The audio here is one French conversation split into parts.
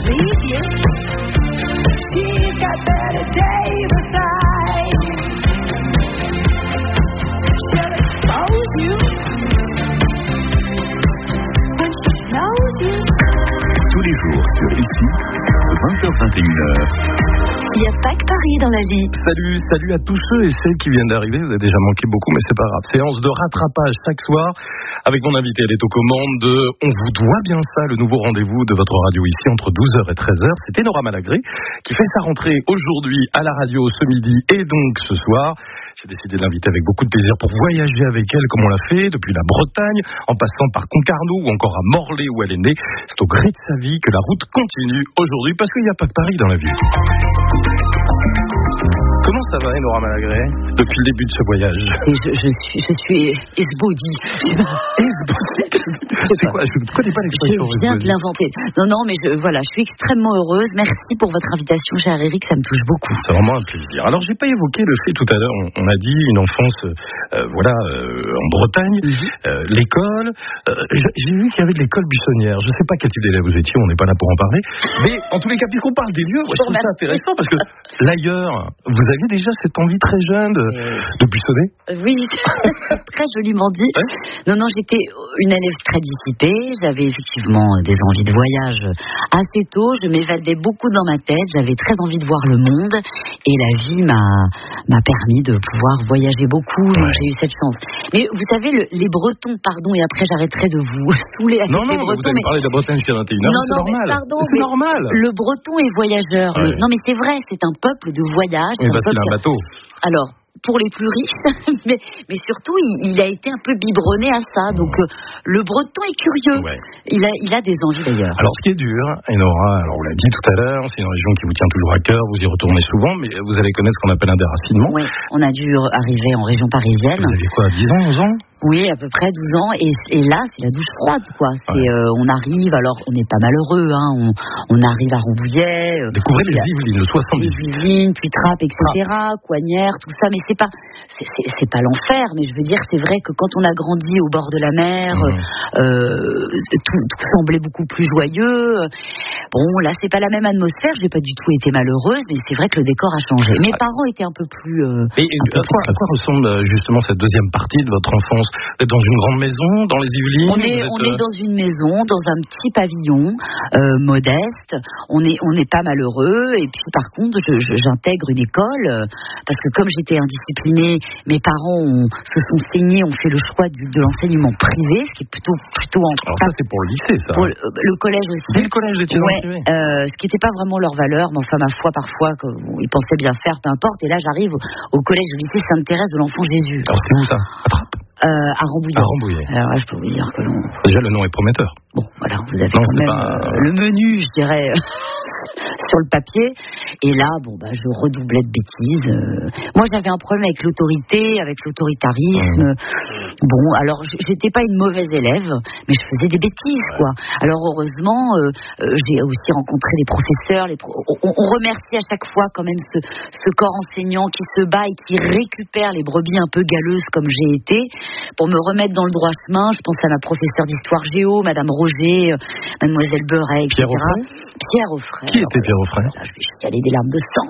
please you. She's got better days aside. She'll expose you when she knows you. Tous les jours sur ici, 20h-21h. Il n'y a pas que Paris dans la vie. Salut à tous ceux et celles qui viennent d'arriver. Vous avez déjà manqué beaucoup, mais c'est pas grave. Séance de rattrapage chaque soir avec mon invité. Elle est aux commandes de On vous doit bien ça, le nouveau rendez-vous de votre radio ici entre 12h et 13h. C'était Nora Malagré qui fait sa rentrée aujourd'hui à la radio ce midi et donc ce soir. J'ai décidé de l'inviter avec beaucoup de plaisir pour voyager avec elle comme on l'a fait depuis la Bretagne, en passant par Concarneau ou encore à Morlaix où elle est née. C'est au gré de sa vie que la route continue aujourd'hui parce qu'il n'y a pas que Paris dans la vie. Comment ça va, Nora Malagré, depuis le début de ce voyage? Je suis esbaudi. C'est quoi? Je ne connais pas l'expression. Je viens de l'inventer. Non, mais je suis extrêmement heureuse. Merci pour votre invitation, cher Eric, ça me touche beaucoup. C'est vraiment un plaisir. Alors, j'ai pas évoqué le fait tout à l'heure, on a dit une enfance, en Bretagne, l'école. J'ai vu qu'il y avait de l'école buissonnière. Je sais pas quel type d'élève vous étiez, on n'est pas là pour en parler. Mais en tous les cas, puisqu'on parle des lieux, je trouve ça intéressant parce que l'ailleurs, vous aviez déjà cette envie très jeune de buissonner? Oui, très joliment dit. Ouais. Non, j'étais une élève très dissipée. J'avais effectivement des envies de voyage assez tôt. Je m'évadais beaucoup dans ma tête. J'avais très envie de voir le monde. Et la vie m'a permis de pouvoir voyager beaucoup. Donc j'ai eu cette chance. Mais vous savez, les Bretons, pardon, et après j'arrêterai de vous saouler avec les Bretons. Vous avez parlé de la Bretagne jusqu'à 21h, c'est normal. C'est normal. Le Breton est voyageur. Ouais. Non, mais c'est vrai, c'est un peuple de voyage. Oui, parce qu'il a un bateau. Alors, pour les plus riches, mais surtout, il a été un peu biberonné à ça. Donc, le Breton est curieux. Ouais. Il a des envies d'ailleurs. Alors, ce qui est dur, Nora, alors on l'a dit tout à l'heure, c'est une région qui vous tient toujours à cœur, vous y retournez souvent, mais vous allez connaître ce qu'on appelle un déracinement. Oui, on a dû arriver en région parisienne. Vous avez quoi, 10 ans, 11 ans? Oui, à peu près 12 ans, et là, c'est la douche froide, quoi. C'est, on arrive, alors, on n'est pas malheureux, hein, on arrive à Rambouillet. Découvrez les Yvelines, le 78. Les Yvelines, puis Trappes, etc., Coignères, tout ça, mais c'est pas l'enfer, mais je veux dire, c'est vrai que quand on a grandi au bord de la mer, tout semblait beaucoup plus joyeux. Bon, là, c'est pas la même atmosphère, j'ai pas du tout été malheureuse, mais c'est vrai que le décor a changé. Mes parents étaient un peu plus... à quoi ressemble justement cette deuxième partie de votre enfance? Vous êtes dans une grande maison, dans les Yvelines? On est dans une maison, dans un petit pavillon modeste. On n'est pas malheureux. Et puis par contre, j'intègre une école parce que comme j'étais indisciplinée, mes parents se sont saignés, ont fait le choix de l'enseignement privé, ce qui est plutôt Alors ça c'est pour le lycée, ça. Pour le collège aussi. Dès le collège d'études privées. Ce qui n'était pas vraiment leur valeur, mais enfin ma foi parfois ils pensaient bien faire, peu importe. Et là j'arrive au collège au lycée Sainte-Thérèse de l'Enfant Jésus. Alors c'est où ça? À Trappes? À Rambouillet. Alors là, je peux vous dire que déjà le nom est prometteur. Bon, voilà, vous avez quand même le menu, je dirais, sur le papier. Et là, je redoublais de bêtises. Moi, j'avais un problème avec l'autorité, avec l'autoritarisme. Bon, alors, j'étais pas une mauvaise élève, mais je faisais des bêtises, quoi. Alors, heureusement, j'ai aussi rencontré des professeurs. On remercie à chaque fois quand même ce corps enseignant qui se bat et qui récupère les brebis un peu galeuses comme j'ai été, pour me remettre dans le droit chemin. Je pense à ma professeure d'histoire géo, Madame Roger, Mademoiselle Beuret, etc. Pierre Offray. Qui était Pierre Offray? Je vais chialer des larmes de sang.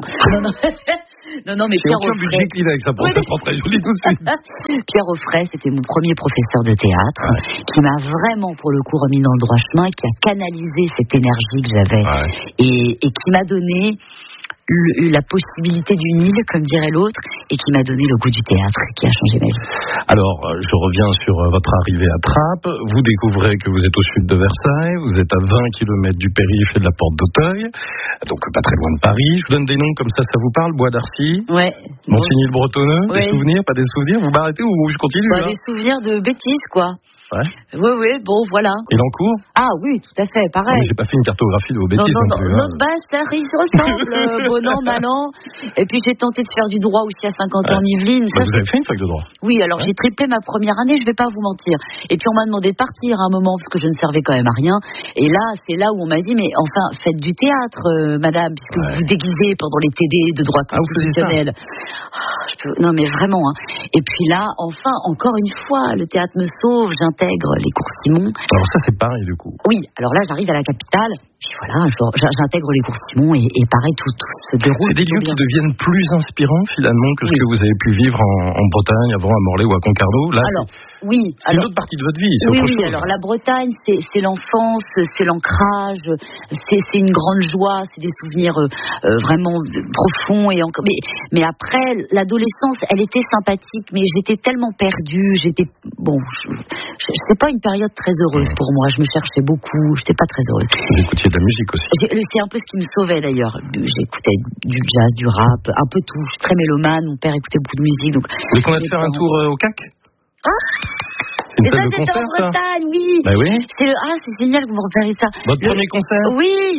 Non, mais Pierre Offray. Budget qu'il a avec ça pour cette rentrée, je vous le dis tout de suite. Pierre Offray, c'était mon premier professeur de théâtre, qui m'a vraiment, pour le coup, remis dans le droit chemin, qui a canalisé cette énergie que j'avais, et qui m'a donné la possibilité d'une île, comme dirait l'autre, et qui m'a donné le goût du théâtre, qui a changé ma vie. Alors, je reviens sur votre arrivée à Trappes. Vous découvrez que vous êtes au sud de Versailles, vous êtes à 20 km du périph' et de la Porte d'Auteuil, donc pas très loin de Paris. Je vous donne des noms comme ça vous parle? Bois d'Arcy, Montigny-le-Bretonneux, des souvenirs, pas des souvenirs? Vous m'arrêtez ou je continue? Des souvenirs de bêtises, quoi. Ouais. Oui, bon, voilà. Et l'encours? Ah oui, tout à fait, pareil. J'ai pas fait une cartographie de vos bêtises non plus. Non, ça se ressemble, bon an, mal an. Et puis j'ai tenté de faire du droit aussi à 50 ans en Yvelines. Vous avez fait une fac de droit? Oui, alors j'ai triplé ma première année, je vais pas vous mentir. Et puis on m'a demandé de partir à un moment, parce que je ne servais quand même à rien. Et là, c'est là où on m'a dit, mais enfin, faites du théâtre, madame, puisque vous vous déguisez pendant les TD de droit constitutionnel. Non, mais vraiment. Hein. Et puis là, enfin, encore une fois, le théâtre me sauve, j'intègre les cours Simon. Alors ça, c'est pareil du coup. Oui, alors là, j'arrive à la capitale. Puis voilà, j'intègre les Cours Simon et pareil, tout se déroule. C'est des lieux qui deviennent plus inspirants finalement que ce que vous avez pu vivre en Bretagne, avant à Morlaix ou à Concarneau. Là, c'est une autre partie de votre vie, c'est autre chose. Alors la Bretagne, c'est l'enfance, c'est l'ancrage, c'est une grande joie, c'est des souvenirs vraiment profonds. Mais après, l'adolescence, elle était sympathique, mais j'étais tellement perdue, c'est pas une période très heureuse pour moi, je me cherchais beaucoup, j'étais pas très heureuse. Vous écoutiez de la musique aussi. C'est un peu ce qui me sauvait d'ailleurs. J'écoutais du jazz, du rap, un peu tout. Je suis très mélomane, mon père écoutait beaucoup de musique. Donc, vous voulez qu'on aille faire un tour au CAC? C'est une salle de concert, en Bretagne, ça? oui. Bah oui. C'est génial que vous me repériez ça. Votre premier concert? Oui.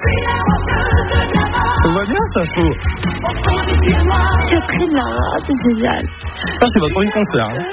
Ça va bien, ça, Flo? Je prie là, c'est génial. Ça, c'est votre premier concert. Hein.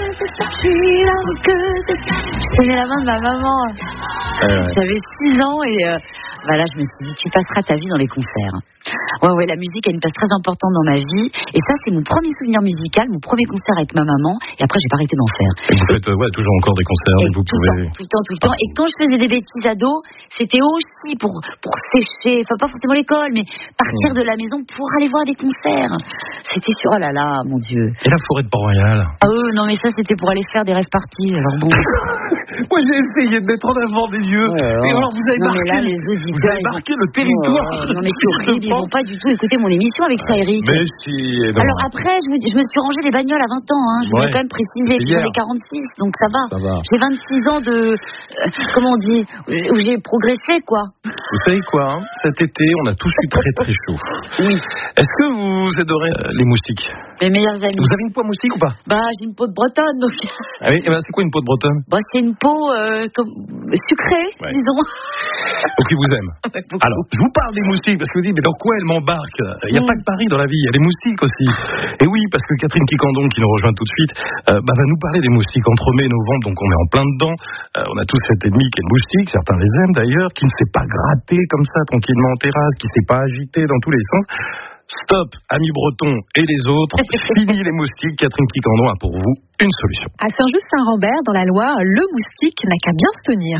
Je tenais la main de ma maman. J'avais 6 ans et là, je me suis dit, tu passeras ta vie dans les concerts. Ouais, la musique a une place très importante dans ma vie. Et ça, c'est mon premier souvenir musical, mon premier concert avec ma maman. Et après, j'ai pas arrêté d'en faire. Et vous faites toujours encore des concerts et vous pouvez... Tout le temps. Et quand je faisais des bêtises ados, c'était aussi pour sécher, enfin pas forcément l'école, mais partir de la maison pour aller voir des concerts. C'était sur, oh là là, mon Dieu. Et la forêt de Port-Royal? Non, mais ça, c'était pour aller faire des rêves parties. Alors bon. Moi, j'ai essayé de mettre en avant des lieux. Et alors, vous avez marqué le territoire. Non, mais c'est horrible. Ils vont pas du tout écouter mon émission avec ça, Eric. Mais si. Alors après, je me suis rangé des bagnoles à 20 ans. Je voulais quand même préciser. J'en ai 46, donc ça va. J'ai 26 ans de... comment on dit? Où j'ai progressé, quoi. Vous savez quoi, cet été, on a tous eu très très chaud. Oui. Est-ce que vous adorez les moustiques? Mes meilleurs amis. Vous avez une peau moustique ou pas? J'ai une peau de bretonne, donc... Ah oui, c'est quoi une peau de bretonne? C'est une peau sucrée, disons. Donc ils vous aiment. Alors, je vous parle des moustiques parce que vous dites, mais dans quoi elles m'embarquent? Il n'y a pas que Paris dans la vie, il y a les moustiques aussi. Et oui, parce que Catherine Quicandon, qui nous rejoint tout de suite, va nous parler des moustiques entre mai et novembre, donc on est en plein dedans. On a tous cet ennemi qui est le moustique, certains les aiment d'ailleurs, qui ne s'est pas gratté comme ça tranquillement en terrasse, qui ne s'est pas agité dans tous les sens. Stop, amis bretons et les autres, fini les moustiques. Catherine Quicandon a pour vous une solution. À Saint-Just-Saint-Rambert, dans la Loire, le moustique n'a qu'à bien se tenir.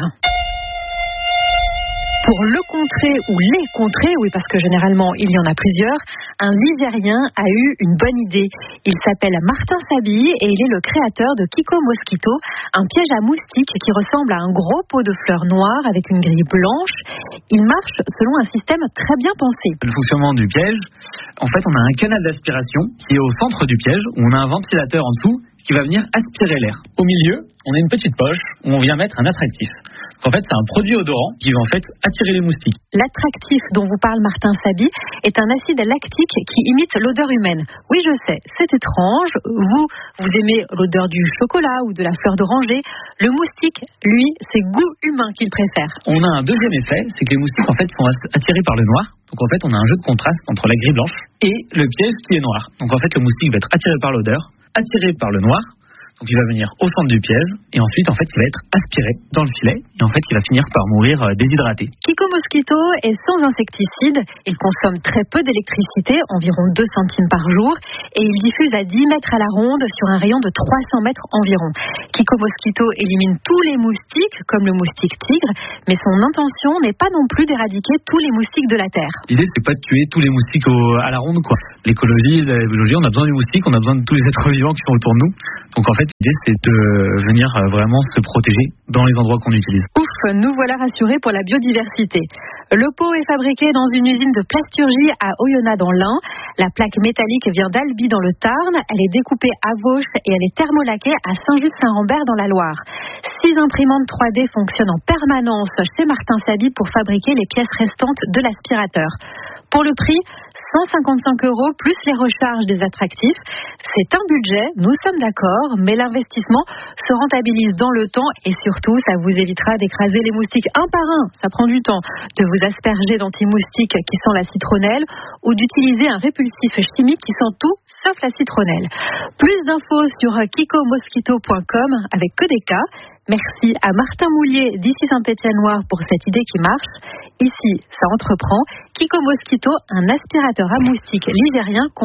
Pour le contrer ou les contrer, oui, parce que généralement il y en a plusieurs, un Ligérien a eu une bonne idée. Il s'appelle Martin Sabi et il est le créateur de Kiko Mosquito, un piège à moustiques qui ressemble à un gros pot de fleurs noires avec une grille blanche. Il marche selon un système très bien pensé. Le fonctionnement du piège, en fait, on a un canal d'aspiration qui est au centre du piège, où on a un ventilateur en dessous qui va venir aspirer l'air. Au milieu, on a une petite poche où on vient mettre un attractif. En fait, c'est un produit odorant qui va en fait attirer les moustiques. L'attractif dont vous parle Martin Sabi est un acide lactique qui imite l'odeur humaine. Oui, je sais, c'est étrange. Vous aimez l'odeur du chocolat ou de la fleur d'oranger. Le moustique, lui, c'est goût humain qu'il préfère. On a un deuxième effet, c'est que les moustiques en fait sont attirés par le noir. Donc en fait, on a un jeu de contraste entre la grille blanche et le piège qui est noir. Donc en fait, le moustique va être attiré par l'odeur, attiré par le noir. Donc il va venir au centre du piège et ensuite en fait il va être aspiré dans le filet et en fait il va finir par mourir déshydraté. Kiko Mosquito est sans insecticide, il consomme très peu d'électricité, environ 2 centimes par jour et il diffuse à 10 mètres à la ronde sur un rayon de 300 mètres environ. Kiko Mosquito élimine tous les moustiques comme le moustique tigre, mais son intention n'est pas non plus d'éradiquer tous les moustiques de la Terre. L'idée c'est pas de tuer tous les moustiques à la ronde quoi. L'écologie, la biologie, on a besoin du moustique, on a besoin de tous les êtres vivants qui sont autour de nous. Donc en fait l'idée c'est de venir vraiment se protéger dans les endroits qu'on utilise. Ouf, nous voilà rassurés pour la biodiversité. Le pot est fabriqué dans une usine de plasturgie à Oyonnax dans l'Ain. La plaque métallique vient d'Albi dans le Tarn. Elle est découpée à Vauche et elle est thermolaquée à Saint-Just-Saint-Rambert dans la Loire. 6 imprimantes 3D fonctionnent en permanence chez Martin Sabi pour fabriquer les pièces restantes de l'aspirateur. Pour le prix, 155 € plus les recharges des attractifs. C'est un budget, nous sommes d'accord, mais l'investissement se rentabilise dans le temps et surtout, ça vous évitera d'écraser les moustiques un par un. Ça prend du temps. De vous asperger d'anti-moustiques qui sent la citronnelle ou d'utiliser un répulsif chimique qui sent tout sauf la citronnelle. Plus d'infos sur kikomosquito.com avec que des cas. Merci à Martin Moulier d'ici Saint-Étienne-Noire pour cette idée qui marche. Ici, ça entreprend. Kiko Mosquito, un aspirateur à moustiques ligérien conçu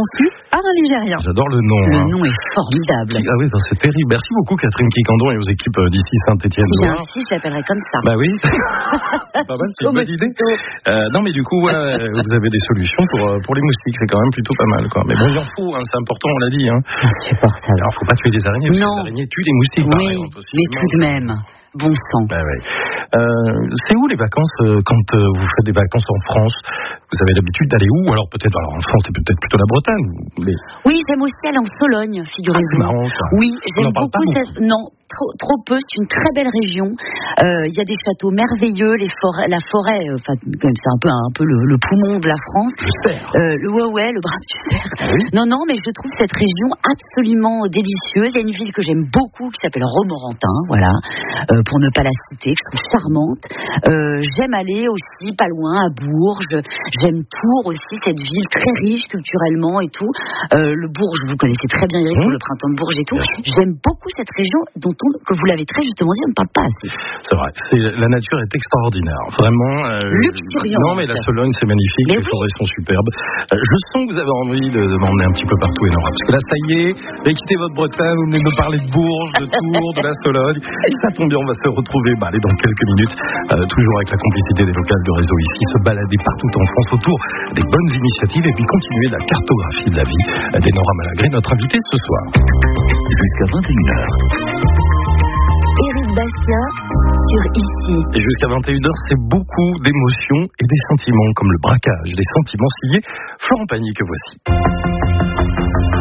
par un Ligérien. J'adore le nom. Le nom est formidable. Ah oui, c'est terrible. Merci beaucoup Catherine Kikandon et aux équipes d'ici Saint-Étienne. Si j'ai un fils, je l'appellerai comme ça. Bah oui, c'est pas mal, c'est une bonne idée. Non mais du coup, voilà, vous avez des solutions pour les moustiques, c'est quand même plutôt pas mal, quoi. Mais bon, il en faut, hein, c'est important, on l'a dit. Hein. Insupportable. Alors, faut pas tuer des araignées, parce que les araignées tuent les moustiques. Oui, pareil, mais tout de même. Bon sang. Bah ouais. C'est où les vacances quand vous faites des vacances en France? Vous avez l'habitude d'aller où? Alors peut-être, en France c'est peut-être plutôt la Bretagne. Mais... Oui, j'aime aussi aller en Sologne, figurez-vous. C'est marrant ça. Oui, j'aime beaucoup cette. Non, trop peu. C'est une très belle région. Il y a des châteaux merveilleux, la forêt. Enfin, c'est un peu le poumon de la France. Le bras du cerf. Oui. Non, mais je trouve cette région absolument délicieuse. Il y a une ville que j'aime beaucoup qui s'appelle Romorantin, voilà, pour ne pas la citer, que je trouve charmante. J'aime aller aussi pas loin à Bourges. J'aime Tours aussi, cette ville très riche culturellement et tout. Le Bourges, vous connaissez très bien Eric, le printemps de Bourges et tout. J'aime beaucoup cette région que vous l'avez très justement dit, on ne parle pas assez. C'est vrai, la nature est extraordinaire, vraiment. Luxuriante. Non mais la Sologne c'est magnifique, les forêts sont superbes. Je sens que vous avez envie de m'emmener un petit peu partout, Enora, parce que là ça y est, vous avez quitté votre Bretagne, vous venez me parler de Bourges, de Tours, de la Sologne. Et ça tombe bien, on va se retrouver dans quelques minutes, toujours avec la complicité des locales du réseau ici, se balader partout en France autour des bonnes initiatives et puis continuer la cartographie de la vie d'Enora Malagré, notre invitée ce soir. Jusqu'à 21h. Éric Bastien sur Ici. Et jusqu'à 21h, c'est beaucoup d'émotions et des sentiments, comme le braquage des sentiments signé Florent Pagny que voici.